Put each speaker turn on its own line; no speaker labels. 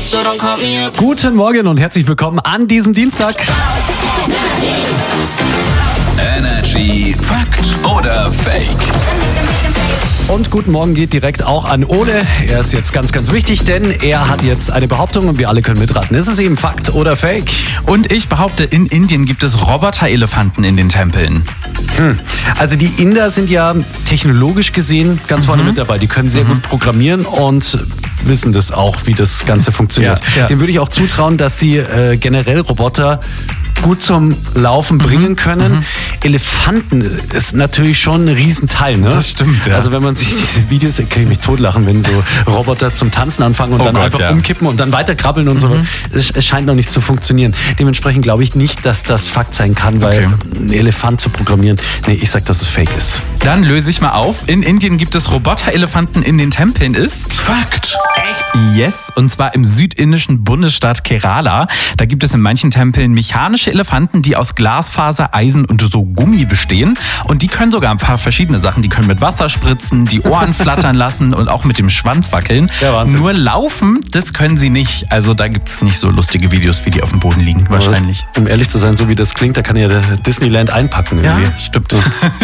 so don't call me up.
Guten Morgen und herzlich willkommen an diesem Dienstag.
Energy Fakt oder Fake?
Und guten Morgen geht direkt auch an Ole. Er ist jetzt ganz, ganz wichtig, denn er hat jetzt eine Behauptung und wir alle können mitraten. Ist es eben Fakt oder Fake?
Und ich behaupte, in Indien gibt es Roboterelefanten in den Tempeln.
Also die Inder sind ja technologisch gesehen ganz vorne mit dabei. Die können sehr gut programmieren und wissen das auch, wie das Ganze funktioniert.
Ja.
Dem würde ich auch zutrauen, dass sie generell Roboter gut zum Laufen bringen können. Elefanten ist natürlich schon ein Riesenteil, ne?
Das stimmt, ja.
Also wenn man sich diese Videos, da kann ich mich totlachen, wenn so Roboter zum Tanzen anfangen und dann einfach umkippen und dann weiterkrabbeln und so. Es scheint noch nicht zu funktionieren. Dementsprechend glaube ich nicht, dass das Fakt sein kann, weil ein Elefant zu programmieren, nee, ich sag, dass es Fake ist.
Dann löse ich mal auf. In Indien gibt es Roboterelefanten in den Tempeln. Ist
Fakt.
echt? Yes. Und zwar im südindischen Bundesstaat Kerala. Da gibt es in manchen Tempeln mechanische Elefanten, die aus Glasfaser, Eisen und so Gummi bestehen. Und die können sogar ein paar verschiedene Sachen. Die können mit Wasser spritzen, die Ohren flattern lassen und auch mit dem Schwanz wackeln.
Ja, Wahnsinn.
Nur laufen, das können sie nicht. Also da gibt es nicht so lustige Videos, wie die auf dem Boden liegen, wahrscheinlich.
Um ehrlich zu sein, so wie das klingt, da kann ja der Disneyland einpacken irgendwie.
stimmt.